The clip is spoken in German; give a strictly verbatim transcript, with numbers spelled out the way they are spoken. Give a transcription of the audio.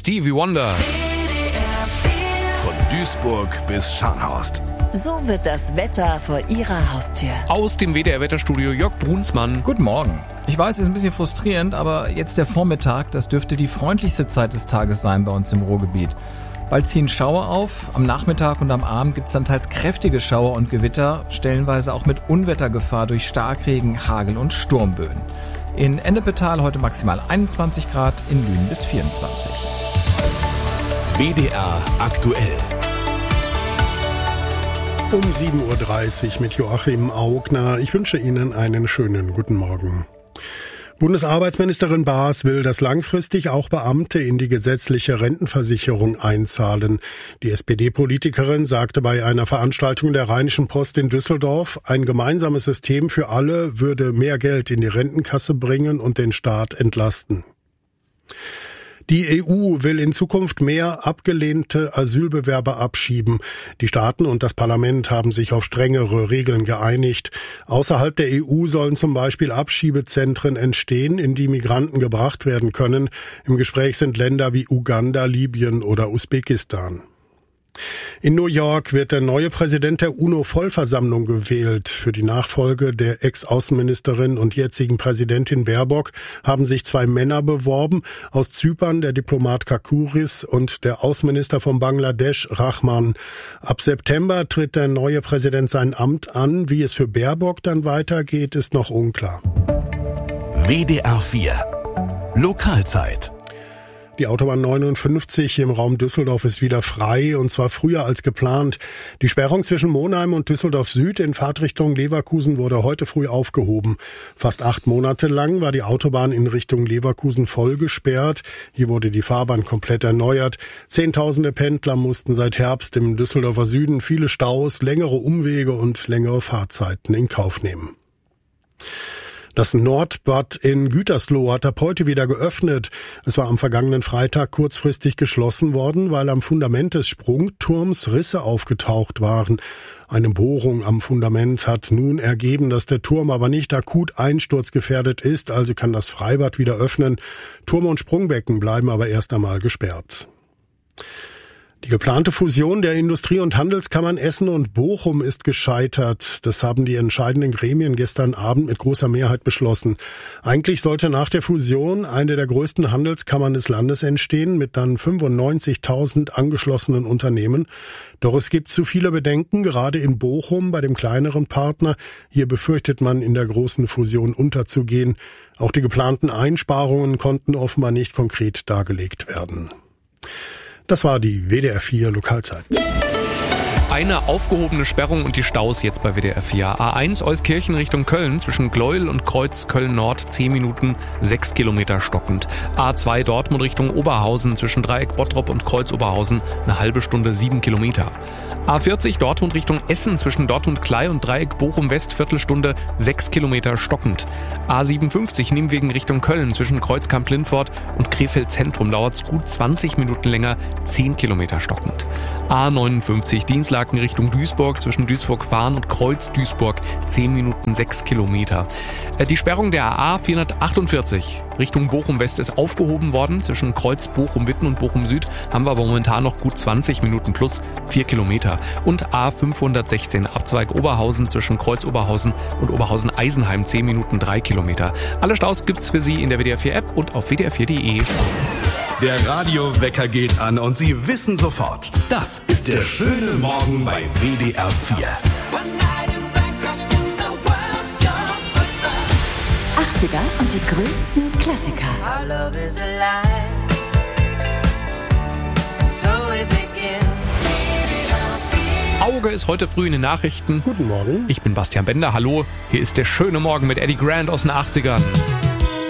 Stevie Wonder. Von Duisburg bis Scharnhorst. So wird das Wetter vor Ihrer Haustür. Aus dem W D R-Wetterstudio Jörg Brunsmann. Guten Morgen. Ich weiß, es ist ein bisschen frustrierend, aber jetzt der Vormittag, das dürfte die freundlichste Zeit des Tages sein bei uns im Ruhrgebiet. Bald ziehen Schauer auf, am Nachmittag und am Abend gibt es dann teils kräftige Schauer und Gewitter, stellenweise auch mit Unwettergefahr durch Starkregen, Hagel und Sturmböen. In Ennepetal heute maximal einundzwanzig Grad, in Lünen bis vierundzwanzig. W D R aktuell. Um sieben Uhr dreißig mit Joachim Augner. Ich wünsche Ihnen einen schönen guten Morgen. Bundesarbeitsministerin Baas will, dass langfristig auch Beamte in die gesetzliche Rentenversicherung einzahlen. Die S P D-Politikerin sagte bei einer Veranstaltung der Rheinischen Post in Düsseldorf, ein gemeinsames System für alle würde mehr Geld in die Rentenkasse bringen und den Staat entlasten. Die E U will in Zukunft mehr abgelehnte Asylbewerber abschieben. Die Staaten und das Parlament haben sich auf strengere Regeln geeinigt. Außerhalb der E U sollen zum Beispiel Abschiebezentren entstehen, in die Migranten gebracht werden können. Im Gespräch sind Länder wie Uganda, Libyen oder Usbekistan. In New York wird der neue Präsident der UNO-Vollversammlung gewählt. Für die Nachfolge der Ex-Außenministerin und jetzigen Präsidentin Baerbock haben sich zwei Männer beworben. Aus Zypern der Diplomat Kakouris und der Außenminister von Bangladesch Rahman. Ab September tritt der neue Präsident sein Amt an. Wie es für Baerbock dann weitergeht, ist noch unklar. W D R vier Lokalzeit. Die Autobahn neunundfünfzig im Raum Düsseldorf ist wieder frei, und zwar früher als geplant. Die Sperrung zwischen Monheim und Düsseldorf Süd in Fahrtrichtung Leverkusen wurde heute früh aufgehoben. Fast acht Monate lang war die Autobahn in Richtung Leverkusen voll gesperrt. Hier wurde die Fahrbahn komplett erneuert. Zehntausende Pendler mussten seit Herbst im Düsseldorfer Süden viele Staus, längere Umwege und längere Fahrzeiten in Kauf nehmen. Das Nordbad in Gütersloh hat ab heute wieder geöffnet. Es war am vergangenen Freitag kurzfristig geschlossen worden, weil am Fundament des Sprungturms Risse aufgetaucht waren. Eine Bohrung am Fundament hat nun ergeben, dass der Turm aber nicht akut einsturzgefährdet ist, also kann das Freibad wieder öffnen. Turm und Sprungbecken bleiben aber erst einmal gesperrt. Die geplante Fusion der Industrie- und Handelskammern Essen und Bochum ist gescheitert. Das haben die entscheidenden Gremien gestern Abend mit großer Mehrheit beschlossen. Eigentlich sollte nach der Fusion eine der größten Handelskammern des Landes entstehen, mit dann fünfundneunzigtausend angeschlossenen Unternehmen. Doch es gibt zu viele Bedenken, gerade in Bochum bei dem kleineren Partner. Hier befürchtet man, in der großen Fusion unterzugehen. Auch die geplanten Einsparungen konnten offenbar nicht konkret dargelegt werden. Das war die W D R vier Lokalzeit. Eine aufgehobene Sperrung und die Staus jetzt bei W D R vier. A eins Euskirchen Richtung Köln zwischen Gleuel und Kreuz Köln-Nord zehn Minuten, sechs Kilometer stockend. A zwei Dortmund Richtung Oberhausen zwischen Dreieck Bottrop und Kreuz Oberhausen eine halbe Stunde, sieben Kilometer. A vierzig Dortmund Richtung Essen zwischen Dortmund-Klei und Dreieck Bochum-West Viertelstunde, sechs Kilometer stockend. A siebenundfünfzig Nimwegen Richtung Köln zwischen Kreuzkamp-Lindfort und Krefeld Zentrum dauert gut zwanzig Minuten länger, zehn Kilometer stockend. A neunundfünfzig Dienstlaken Richtung Duisburg zwischen Duisburg-Fahren und Kreuz-Duisburg, zehn Minuten, sechs Kilometer. Die Sperrung der A vierhundertachtundvierzig Richtung Bochum-West ist aufgehoben worden. Zwischen Kreuz Bochum-Witten und Bochum-Süd haben wir aber momentan noch gut zwanzig Minuten plus vier Kilometer. Und A fünfhundertsechzehn Abzweig Oberhausen zwischen Kreuz Oberhausen und Oberhausen-Eisenheim zehn Minuten, drei Kilometer. Alle Staus gibt's für Sie in der W D R vier App und auf w d r vier punkt de. Der Radiowecker geht an und Sie wissen sofort, das ist der schöne Morgen bei W D R vier. achtziger und die größten Klassiker. Our love is alive. So we begin. Auge ist heute früh in den Nachrichten. Guten Morgen. Ich bin Bastian Bender, hallo. Hier ist der schöne Morgen mit Eddie Grant aus den achtzigern.